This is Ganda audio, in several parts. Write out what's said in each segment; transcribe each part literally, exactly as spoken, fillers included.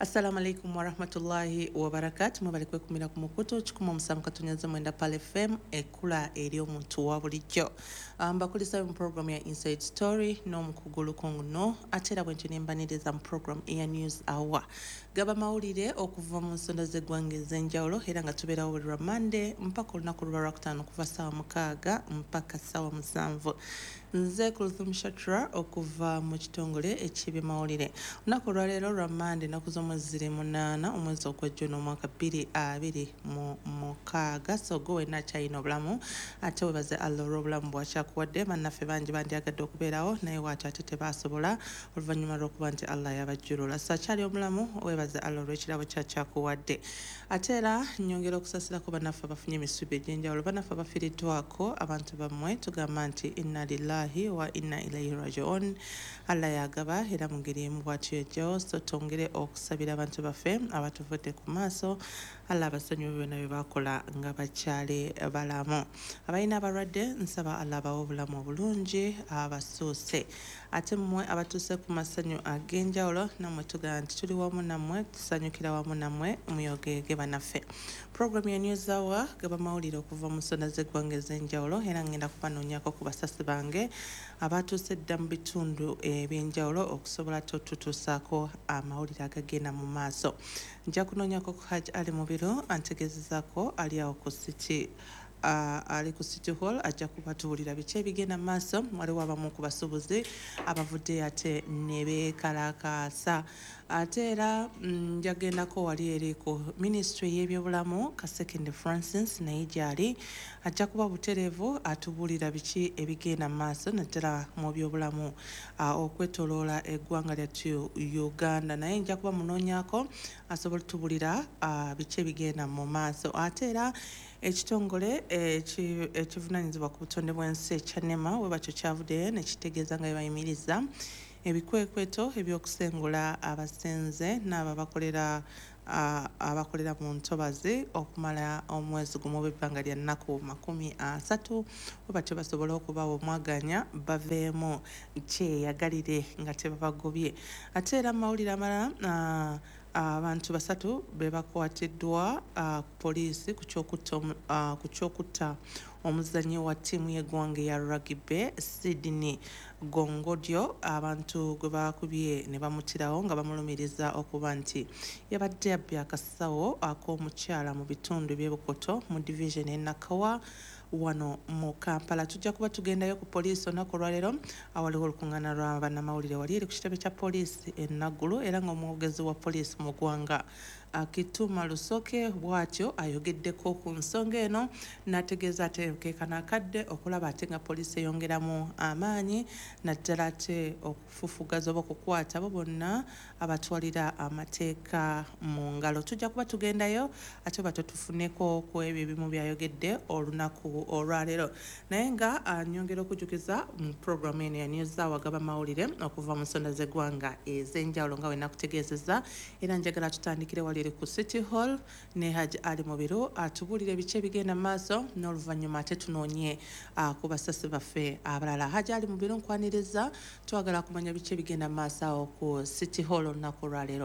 Assalamu alaikum warahmatullahi wabarakatu mwebali kwekumira ku mukutu kikumi omusanvu katonyaza mwenda pal F M ekula eri omuntu wa bulijjo mbakulisa mu program ya Inside Story n'omukugu lukunguno ate era bwentyo nembaniriza mu program eya News Hour gaba mawulire okuva mu nsonda z'eggwanga ez'enjawulo era nga tubeerawo buli lwa Monday mpaka olunaku lwa Lwakutaano kuva ssaawa mukaaga mpaka ssaawa musanvu. Nze Kulthum Shatra okuva mu kitongole eky'ebyamawulire. Olunaku olwaleero lwa Monday ennaku z'omwezi munaana omwezi ogw'June omwaka bbiri abiri mu mukaaga so gwe wenna akyalina obulamu ate webaze Allah olw'obulamu bw'akyakuwadde bannaffe bangi bandyagadde okubeerawo naye waatyo ate tebaasobola oluvannyuma lw'okuba nti Allah yabajjulula so akyali omulamu webaze Allah olw'ekirabo kyakyakuwadde ate era nnyongera okusasirako bannaffe abafunye emisubi egy'enjawulo bannaffe abafiiriddwako abantu bammwe tugamba nti inna lillahi wa inna ilaihi raji'un Allah yagaba era mu ngeri emu bw'atyo ejjo so tongere okusabira abantu baffe abatuvudde ku maaso Allah abasonyiwe byonna bye bakola nga bakyali balamu abalina abalwadde nsaba Allah abawe obulamu obulungi abasuuse ate mmwe abatuuse ku masanyu ag'enjawulo nammwe tugamba nti tuli wamu nammwe tusanyukira wamu nammwe muyogege bannaffe program ya News Hour gaba mawulire okuva mu nsonda z'eggwanga ez'enjawulo era ngenda kubanoonyako ku basasi bange abatuuse dda mu bitundu ebyenjawulo okusobola totutuusaako amawulire agagenda mu maaso nja kunoonyako ku Hajj Ali Mubiru antegeezezaako ali awo ku City Uh, ali ku City Hall ajja kubatuulira biki ebigenda mu maaso waliwo abamu ku basuubuzi abavudde ate ne beekalakaasa ate era njagendako wali eri ku Ministry y'ebyobulamu Kasekende Francis naye gyali ajja kuba butereevu atubuulira biki ebigenda mu maaso naddala mu byobulamu uh, okwetoloola eggwanga lyattu Uganda naye nja kuba munoonyako asobola tubuulira uh, biki ebigenda mu maaso ate era ekitongole ekivunaanyizibwa ku butonde bw'ensi ekya NEMA we bakyo kyavuddeyo ne kitegeeza nga bebayimiriza ebikwekweto ebyokusengula abasenze n'abo abakolera uh, abakolera mu ntobazi okumala omwezi gumu b'ebbanga lya nnaku makumi asatu we batyo basobola okubawa omwaganya baveemu kyeyagalire nga tebabagobye ate era mu mawulire amalala uh, abantu basatu be bakwatiddwa uh, poliisi ku kyokutta uh, ku kyokutta omuzannyi wa ttiimu y'eggwanga eya rugby Sydney Gongodyo abantu gwe bakubye ne bamutirawo nga bamulumiriza okuba nti yabadde abbye akasawo ak'omukyala mu bitundu by'Ebukoto mu division e Nakawa wano mu Kampala tujja kuba tugendayo ku poliisi olunaku olwaleero awaliwo olukuŋŋaana lwa bannamawulire wali eri ku kitebe kya poliisi e Naggulu era ng'omwogezi wa poliisi mu ggwanga Kituma Lusoke bw'atyo ayogeddeko ku nsonga eno n'ategeeza ate keekano akadde okulaba ate nga poliisi eyongeramu amaanyi naddala ate okufufugaza oba okukwata abo bonna abatwalira amateeka mu ngalo tujja kuba tugendayo ate oba tufuneko ku ebyo ebimu byayogedde olunaku olwaleero naye nga nyongera okujjukiza mu programu eno ya News Hour gaba mawulire okuva mu nsonda z'eggwanga ez'enjawulo nga wenna kutegeezeza era njagala tutandikire wali eri ku City Hall ne Hajj Ali Mubiru atubuulire biki ebigenda mu maaso n'oluvannyuma ate tunoonye uh, ku basasi baffe abalala Hajj Ali Mubiru nkwaniriza twagala kumanya biki ebigenda mu maaso awo ku City Hall olunaku olwaleero.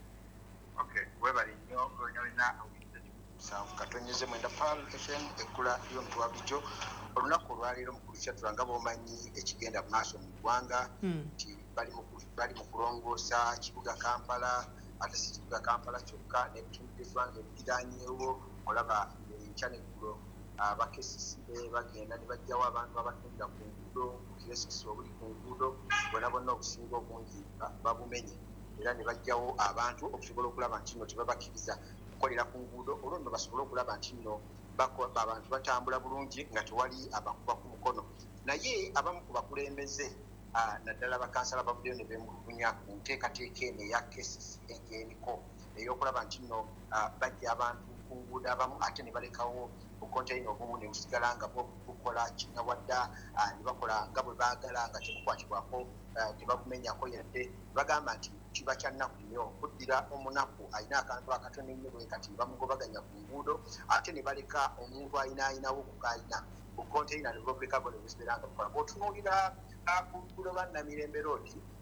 Okay, webali nnyo olina musanvu katonyeze mwenda pal F M ekkula y'omuntu wa bulijjo olunaku olwaleero mukulisya tulanga b'omanyi ekigenda mu maaso mu ggwanga nti bali mu kulongoosa kibuga Kampala ate si kibuga Kampala kyokka n'ebitundu by'eggwanga ebigiraanyeewo olaba enkya n'eggulo aba K C C B bagenda ne bajjawo abantu abatunda ku nguudo ku kiresisi obuli ku nguudo bonna bonna obusinga obungi babumenye era ne bajjawo abantu okusobola okulaba nti nno tebabakkiriza kukolera ku nguudo olwo nno basobola okulaba nti nno abantu batambula bulungi nga tewali abakuba ku mukono naye abamu ku bakulembeze naddala bakansala bavuddeyo ne beemulugunya ku nteekateeka eno eya K C C eg'eriko ey'okulaba nti nno bajja abantu ku nguudo abamu ate ne balekawo bukonteyina obumu ne busigala nga bukola kinnawadda ne bakola nga bwe baagala nga tebukwatibwako tebabumenyako yadde bagamba nti kiba kya nnaku nnyo okuddira omunaku alina akantu akatono ennyo bwe kati bamugobaganya ku nguudo ate ne baleka omuntu ayina ayinawo kukaayina bukonteyina ne bobulekako ne busigala nga bukola bw'otunuulira ku luguudo lwa Namirembe Road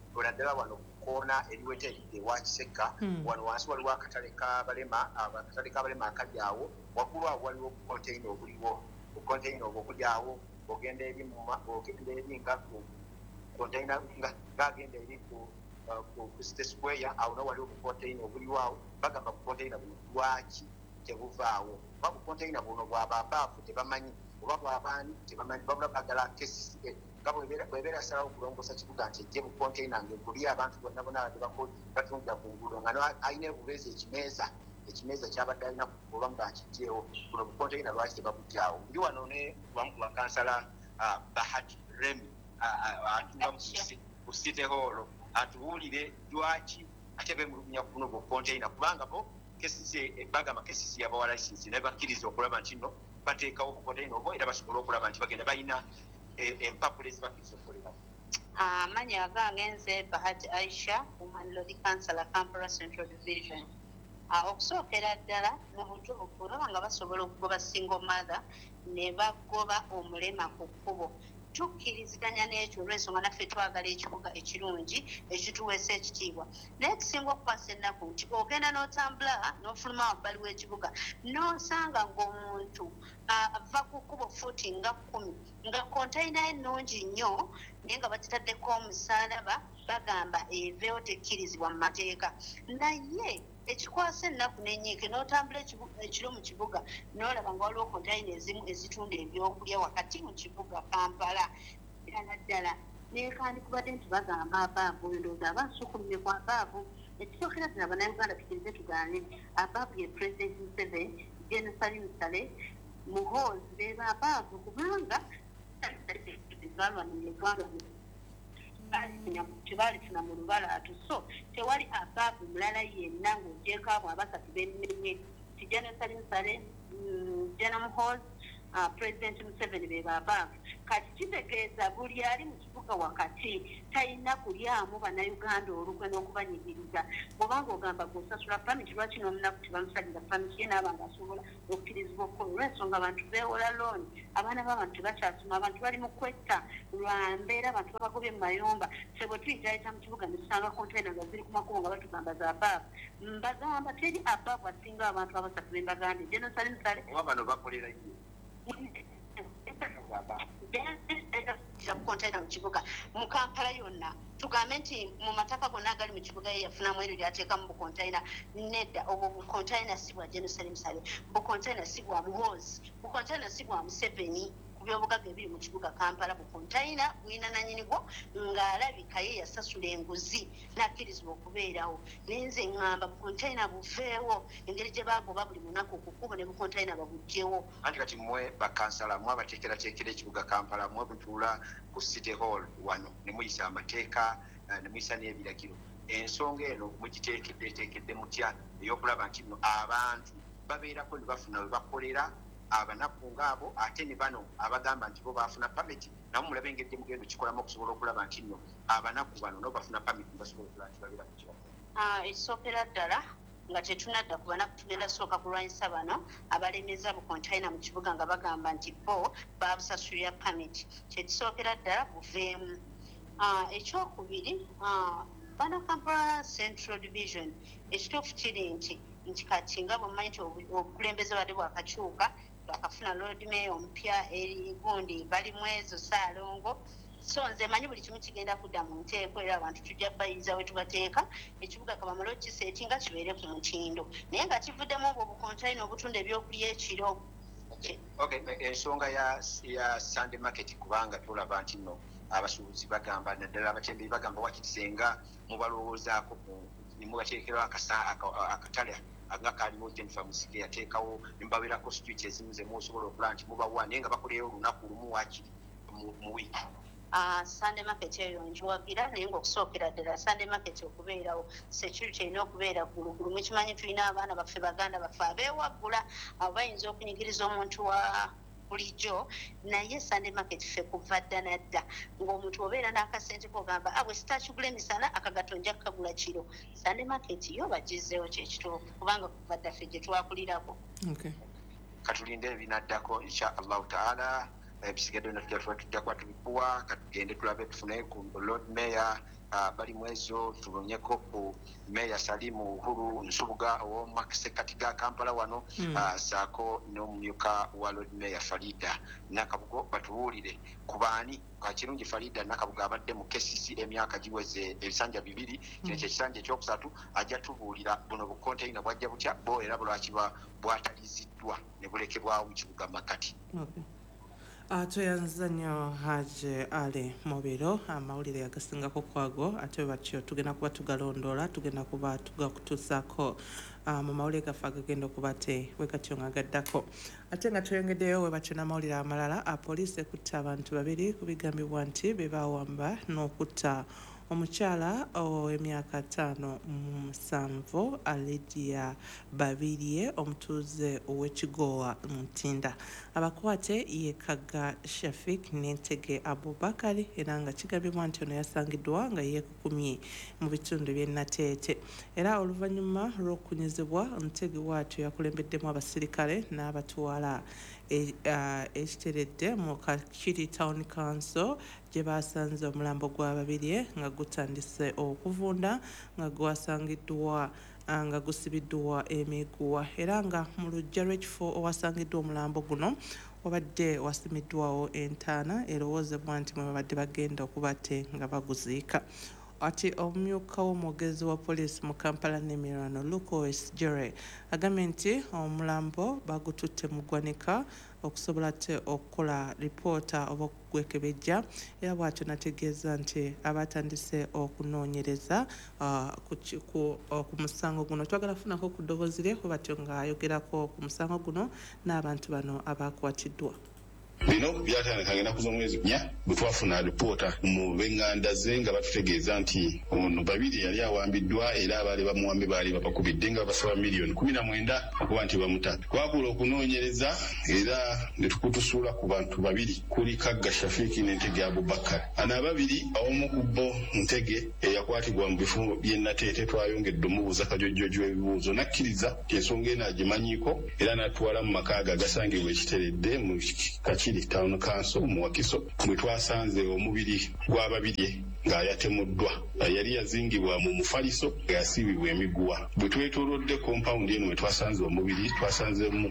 oladdala wano kukoona eriwete ewa Kiseka wano wansi waliwo akatale k'abalema akatale k'abalema akali awo waggulu awo waliwo obukonteina obuliwo obukonteina obwo okuli awo ogenda eri ogenda eri nga konteina gagenda eri ku City Square awo no waliwo obukonteina obuliwo awo bagamba bukonteina buno lwaki tebuvaawo oba bukonteina buno bwaba abaafu tebamanyi oba bwabaani tebamanyi babula bagala K C C A nga bwebeera asalawo okulongoosa kibuga nti ejje bukonteina ngeguli abantu bonna bonna badde batundira ku nguudo nga alina bubeezi ekimeeza ekimeeza kyabadde alina kubamu bankijjeewo buno bukonteina lwaki tebabugyawo ndi wano ne wamu ku bakansala Bahati Remi atuula ku City Hall atuwulire lwaki ate bemulugunya ku buno bukonteina kubanga bo K C C bagamba K C C yabawa license naye bakkiriza okulaba nti nno bateekawo bukonteina obwo era basobola okulaba nti bagenda balina empapula ezibakkiriza okukoleramu. Amannya agange nze Bahati Aisha Omani Councillor Kampala Central Division. Okusookera ddala mu butuufu nga basobola okugoba single mother ne bagoba omulema ku kkubo tukkiriziganya n'ekyo olw'ensonga naffe twagala ekibuga ekirungi ekituweesa ekitiibwa naye ekisinga okukwasa ennaku nti ogenda n'otambula n'ofuluma wabbali w'ekibuga n'osanga ng'omuntu ava ku kkubo fuuti nga kkumi nga konteyina ye nnungi nnyo naye nga bagitaddeko omusaalaba bagamba eveewo tekkirizibwa mu mateeka naye ekikwasa ennaku n'enyiike n'otambula ekiro mu kibuga n'olaba nga waliwo konteyina ezimu ezitunda ebyokulya wakati mu kibuga Kampala ddala ddala neekandikubadde nti bagamba abaavu ndowooza abasukulumye ku abaavu ekisookera ddala bannayuganda tukirize tugaane abaavu ye President Museveni Gen. Salim Saleh Muhoozi beeba abaavu kubanga balwanira eggwanga tebalifuna mu lubalaatu so tewali abaavu mulala yenna ng'ogyeko abo abasatu b'emmenye ti Gen. Salim Saleh Gen. Muhoozi President Museveni beeba abaavu kati kitegeeza buli ali mu kibuga wakati talina kulyamu bannayuganda olukwe n'okubanyigiriza bw'obanga ogamba gw'osasula pamiti lwaki n'omunaku tebamusalira pamiti ye n'aba nga asobola okukkirizibwa okukola olw'ensonga abantu beewola looni abaana b'abantu tebakyasoma abantu bali mu kwetta lwa mbeera abantu babagobye mu mayumba ffe bwe tuyitayita mu kibuga ne tusanga konteyina nga ziri ku makubo nga batugamba za abaavu mbagamba teri abaavu asinga abantu abasatu be mbagambye Gen. Salim Saleh oba bano bakolera nnyo konteyina mu kibuga mu Kampala yonna tugambe nti mu mataka gonna agali mu kibuga ye yafunamu eryo lyateekamu bukonteyina nedda obwo bukonteyina si bwa Gen. Salim Saleh bukonteyina si bwa Muhoozi bukonteyina si bwa Museveni ku byobugagga ebiri mu kibuga Kampala bukonteyina bwina nannyinigwo ng'alabika ye yasasula enguzi n'akkirizibwa okubeerawo naye nze ŋŋamba bukonteyina buveewo engeri gye baagoba buli munaku ku kkubo ne bukonteyina babuggyewo anti kati mmwe bakansala mmwe abateekerateekera ekibuga Kampala mmwe mutuula ku City Hall wano ne muyisa amateeka ne muyisa n'ebiragiro ensonga eno mugiteekeddeteekedde mutya ey'okulaba nti nno abantu babeerako ne bafuna we bakolera abanaku ngaabo ate ne bano abagamba nti bo baafuna pamiti nabo mulabe engeri mugenda okikolamu okusobola okulaba nti nno abanaku bano nabo bafuna pamiti basobola okulaba nti babeera ku kibuga ekisookera ddala nga tetunadda ku banaku tugenda sooka kulwanyisa bano abalemeza bukonteyina mu kibuga nga bagamba nti bo babusasulira pamiti kyekisookera ddala buveemu ekyokubiri bana Kampala Central Division ekituufu kiri nti nti kati nga bwemanyi nti obukulembeze badde bwakakyuka bakafuna Lord Mayor omupya eri gundi bali mwezo Ssaalongo so nze manyi buli kimu kigenda kudda mu nteeko era abantu tujja bayiza we tubateeka ekibuga kabamala okiseeti nga kibeere ku mutindo naye nga kivuddemu obwo bukonteyina obutunda ebyokulya ekiro ensonga ya Sunday market kubanga tulaba nti nno abasuubuzi bagamba naddala abatembeyi bagamba wakirisenga mubalowoozaako ne mubateekerawo akatale nga kaliwo Jennifer Musige yateekawo ne mubabeerako street ezimu ze musobola okulaba nti mubawa naye nga bakoleyo olunaku lumu wakiri mu wiiki Sunday market eyo njiwagira naye ng'okusookera ddala Sunday market okubeerawo security erina okubeera gulugulu mukimanyi tulina abaana baffe baganda baffe abeewaggula abo bayinza okunyigiriza omuntu wa bulijjo naye Sunday market ffe kuva dda nadda ng'omuntu obeera n'akasente kogamba abwe sitakigula emisana akagato nja kukagula kiro Sunday market yo bagizzeewo kyekituufu kubanga kuva dda ffe gye twakulirako katulinde ebinaddako insha allahu taala ebisigadde byonna tujja kuba tubikuwa katugende tulabe tufune ku Lord Mayor uh, bali mwezo tulonyeko ku Meya Salimu Uhuru Nsubuga ow'omumasekati ga Kampala wano mm. uh, saako n'omumyuka wa Lord Mayor Farida Nakabugo batuwulire ku baani kakirungi Farida Nakabugo abadde mu K C C emyaka giweze ebisanja bibiri kino mm. kyekisanja ekyokusatu ajja tubuulira buno bu container bwajja butya bo era bulwakiba bwataliziddwa ne bulekebwawo mu kibuga Makati. Okay. Atuyanza nnyo Haji Ali Mubiro amawulire agasingako kwago ate batyo tugenda kuba tugalondoola tugenda kuba tugakutuusaako mu mawulire gaffe agagenda okuba te wekatyo nga gaddako ate nga tweyongeddeyo we batyo n'amawulire amalala apoliisi ekutta abantu babiri ku bigambibwa nti be baawamba n'okutta omukyala ow'emyaka ttaano mu musanvu Lydia Babirie omutuuze ow'ekigowa Mutinda abakwate ye Kaga Shafik n'Entege Abubakari era nga kigambibwa nti ono yasangiddwa nga yeekukumye mu bitundu by'e Nateete era oluvannyuma lw'okunyizibwa Ntege bw'atyo yakulembeddemu abasirikale n'abatuwala ekiteredde mu Kakiri Town Council gye baasanze omulambo gwa Babirie nga gutandise okuvunda nga gwasangiddwa nga gusibiddwa emiguwa era nga mu luggya lw'ekifo owasangiddwa omulambo guno wabadde wasimiddwawo entaana erowoozebwa nti mwe babadde bagenda okuba te nga baguziika ati omumyuka w'omwogezi wa poliisi mu Kampala n'emiriraano Lucas Jere agambye nti omulambo bagututte mu ggwanika okusobola te okukola lipoota oba okugwekebejja era bw'atyo nategeeza nti abatandise okunoonyereza ku musango guno twagala funako ku ddoboozi lye bw'atyo ng'ayogerako ku musango guno n'abantu bano abakwatiddwa. Bino byatandika ng'ennaku z'omwezi nnya bwe twafuna alipoota mu b'eŋŋanda ze nga batutegeeza nti ono Babiri yali awambiddwa era abaali bamuwambye baali babakubidde nga basaba miliyoni kumi na mwenda okuba nti bamuta. Twakola okunoonyereza era ne tukutusuula ku bantu babiri kuli Kagga Shafiki n'Entege Abubakar. Ano ababiri awomu ku bo Ntege eyakwatibwa mu bifo by'e Nateete twayongedde omubuuza kajojjojo w'ebibuuzo nakkiriza nti ensonga eno agimanyiiko era n'atwala mu maka ge agasangibwa ekiteredde mu Kakiri Town Council mu Wakiso mwe twasanze omubiri gw'Ababirye ng'ayatemuddwa yali yazingibwa mu mufaliso nga yasiibibwa emiguwa. Bwe twetoolodde compound eno mwe twasanze omubiri twasanze